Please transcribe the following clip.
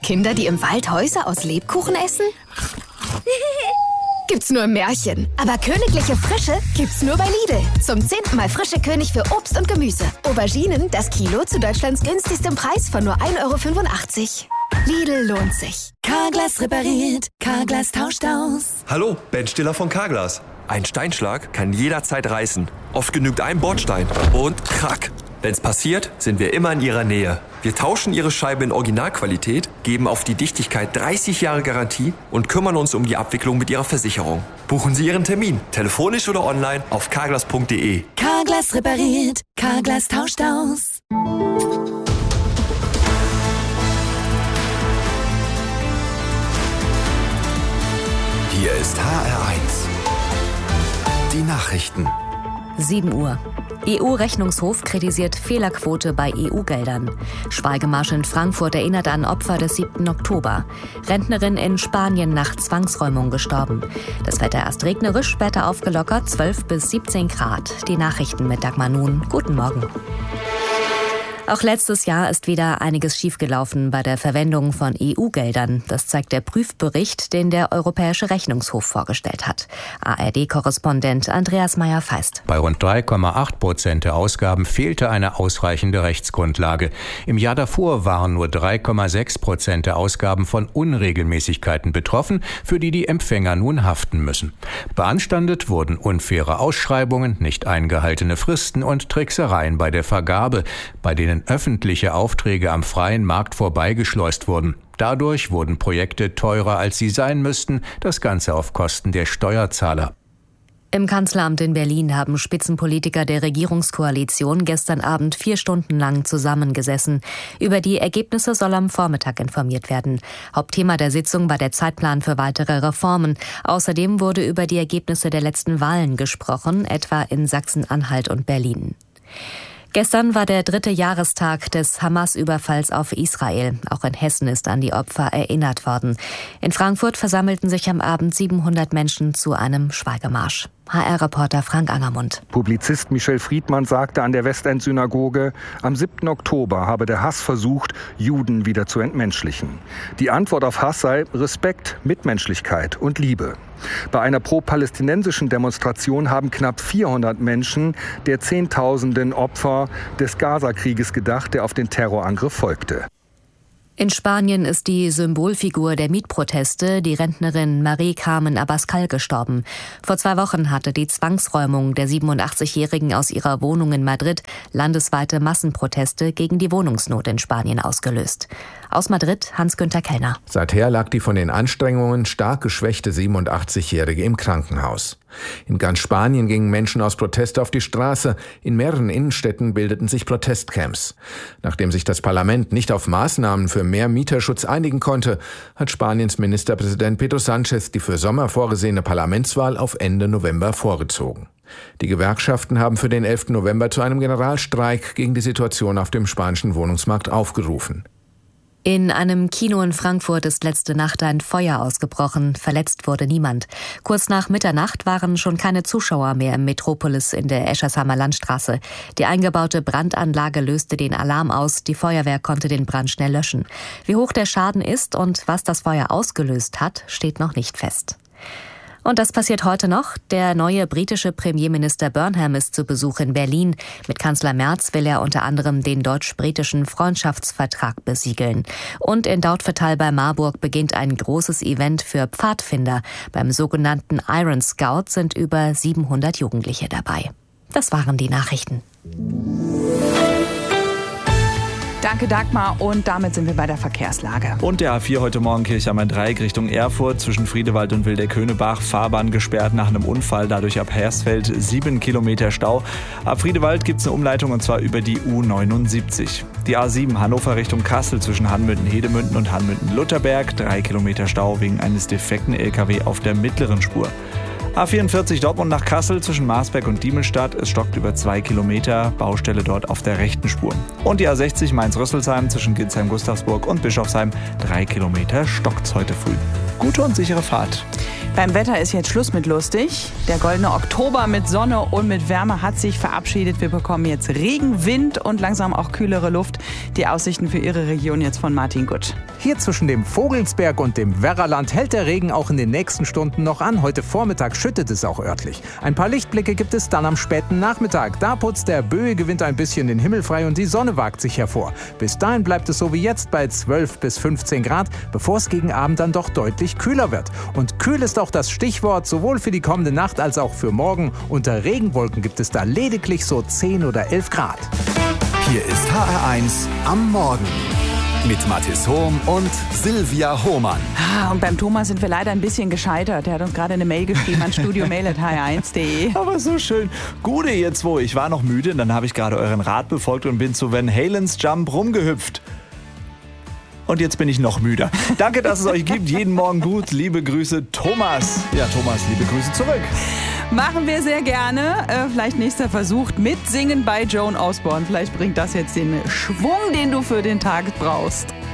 Kinder, die im Wald Häuser aus Lebkuchen essen? Gibt's nur im Märchen. Aber königliche Frische gibt's nur bei Lidl. Zum 10. Mal frische König für Obst und Gemüse. Auberginen, das Kilo zu Deutschlands günstigstem Preis von nur 1,85 €. Lidl lohnt sich. Carglass repariert, Carglass tauscht aus. Hallo, Ben Stiller von Carglass. Ein Steinschlag kann jederzeit reißen. Oft genügt ein Bordstein und krack. Wenn's passiert, sind wir immer in Ihrer Nähe. Wir tauschen Ihre Scheibe in Originalqualität, geben auf die Dichtigkeit 30 Jahre Garantie und kümmern uns um die Abwicklung mit Ihrer Versicherung. Buchen Sie Ihren Termin, telefonisch oder online auf carglass.de. Carglass repariert, Carglass tauscht aus. Hier ist HR1. Die Nachrichten. 7 Uhr. EU-Rechnungshof kritisiert Fehlerquote bei EU-Geldern. Schweigemarsch in Frankfurt erinnert an Opfer des 7. Oktober. Rentnerin in Spanien nach Zwangsräumung gestorben. Das Wetter erst regnerisch, später aufgelockert, 12 bis 17 Grad. Die Nachrichten mit Dagmar Nun. Guten Morgen. Auch letztes Jahr ist wieder einiges schiefgelaufen bei der Verwendung von EU-Geldern. Das zeigt der Prüfbericht, den der Europäische Rechnungshof vorgestellt hat. ARD-Korrespondent Andreas Meyer-Feist. Bei rund 3,8% der Ausgaben fehlte eine ausreichende Rechtsgrundlage. Im Jahr davor waren nur 3,6% der Ausgaben von Unregelmäßigkeiten betroffen, für die die Empfänger nun haften müssen. Beanstandet wurden unfaire Ausschreibungen, nicht eingehaltene Fristen und Tricksereien bei der Vergabe, bei denen öffentliche Aufträge am freien Markt vorbeigeschleust wurden. Dadurch wurden Projekte teurer, als sie sein müssten, das Ganze auf Kosten der Steuerzahler. Im Kanzleramt in Berlin haben Spitzenpolitiker der Regierungskoalition gestern Abend 4 Stunden lang zusammengesessen. Über die Ergebnisse soll am Vormittag informiert werden. Hauptthema der Sitzung war der Zeitplan für weitere Reformen. Außerdem wurde über die Ergebnisse der letzten Wahlen gesprochen, etwa in Sachsen-Anhalt und Berlin. Gestern war der 3. Jahrestag des Hamas-Überfalls auf Israel. Auch in Hessen ist an die Opfer erinnert worden. In Frankfurt versammelten sich am Abend 700 Menschen zu einem Schweigemarsch. HR-Reporter Frank Angermund. Publizist Michel Friedmann sagte an der Westend-Synagoge, am 7. Oktober habe der Hass versucht, Juden wieder zu entmenschlichen. Die Antwort auf Hass sei Respekt, Mitmenschlichkeit und Liebe. Bei einer pro-palästinensischen Demonstration haben knapp 400 Menschen der Zehntausenden Opfer des Gaza-Krieges gedacht, der auf den Terrorangriff folgte. In Spanien ist die Symbolfigur der Mietproteste, die Rentnerin Marie Carmen Abascal, gestorben. Vor 2 Wochen hatte die Zwangsräumung der 87-Jährigen aus ihrer Wohnung in Madrid landesweite Massenproteste gegen die Wohnungsnot in Spanien ausgelöst. Aus Madrid Hans-Günther Kellner. Seither lag die von den Anstrengungen stark geschwächte 87-Jährige im Krankenhaus. In ganz Spanien gingen Menschen aus Protest auf die Straße. In mehreren Innenstädten bildeten sich Protestcamps. Nachdem sich das Parlament nicht auf Maßnahmen für mehr Mieterschutz einigen konnte, hat Spaniens Ministerpräsident Pedro Sánchez die für Sommer vorgesehene Parlamentswahl auf Ende November vorgezogen. Die Gewerkschaften haben für den 11. November zu einem Generalstreik gegen die Situation auf dem spanischen Wohnungsmarkt aufgerufen. In einem Kino in Frankfurt ist letzte Nacht ein Feuer ausgebrochen. Verletzt wurde niemand. Kurz nach Mitternacht waren schon keine Zuschauer mehr im Metropolis in der Eschersheimer Landstraße. Die eingebaute Brandanlage löste den Alarm aus. Die Feuerwehr konnte den Brand schnell löschen. Wie hoch der Schaden ist und was das Feuer ausgelöst hat, steht noch nicht fest. Und das passiert heute noch. Der neue britische Premierminister Burnham ist zu Besuch in Berlin. Mit Kanzler Merz will er unter anderem den deutsch-britischen Freundschaftsvertrag besiegeln. Und in Dautphetal bei Marburg beginnt ein großes Event für Pfadfinder. Beim sogenannten Iron Scout sind über 700 Jugendliche dabei. Das waren die Nachrichten. Danke Dagmar und damit sind wir bei der Verkehrslage. Und der A4 heute Morgen Kirchheim-Dreieck Richtung Erfurt zwischen Friedewald und Wildeköhnebach. Fahrbahn gesperrt nach einem Unfall, dadurch ab Hersfeld 7 Kilometer Stau. Ab Friedewald gibt es eine Umleitung und zwar über die U79. Die A7 Hannover Richtung Kassel zwischen Hanmünden-Hedemünden und Hanmünden-Lutherberg. 3 Kilometer Stau wegen eines defekten LKW auf der mittleren Spur. A44 Dortmund nach Kassel zwischen Marsberg und Diemelstadt. Es stockt über 2 Kilometer, Baustelle dort auf der rechten Spur. Und die A60 Mainz-Rüsselsheim zwischen Ginsheim-Gustavsburg und Bischofsheim. 3 Kilometer stockt's heute früh. Gute und sichere Fahrt. Beim Wetter ist jetzt Schluss mit lustig. Der goldene Oktober mit Sonne und mit Wärme hat sich verabschiedet. Wir bekommen jetzt Regen, Wind und langsam auch kühlere Luft. Die Aussichten für Ihre Region jetzt von Martin Gutt. Hier zwischen dem Vogelsberg und dem Werraland hält der Regen auch in den nächsten Stunden noch an. Heute Vormittag schüttet es auch örtlich. Ein paar Lichtblicke gibt es dann am späten Nachmittag. Da putzt der böige Wind ein bisschen den Himmel frei und die Sonne wagt sich hervor. Bis dahin bleibt es so wie jetzt bei 12 bis 15 Grad, bevor es gegen Abend dann doch deutlich kühler wird. Und kühl ist auch das Stichwort, sowohl für die kommende Nacht als auch für morgen. Unter Regenwolken gibt es da lediglich so 10 oder 11 Grad. Hier ist HR1 am Morgen mit Mathis Hohm und Silvia Hohmann. Und beim Thomas sind wir leider ein bisschen gescheitert. Er hat uns gerade eine Mail geschrieben an studiomail@hr1.de. Aber so schön. Gute ihr zwei. Ich war noch müde, dann habe ich gerade euren Rat befolgt und bin zu Van Halens Jump rumgehüpft. Und jetzt bin ich noch müder. Danke, dass es euch gibt. Jeden Morgen gut. Liebe Grüße, Thomas. Ja, Thomas, liebe Grüße zurück. Machen wir sehr gerne. Vielleicht nächster Versuch mit Singen bei Joan Osborne. Vielleicht bringt das jetzt den Schwung, den du für den Tag brauchst.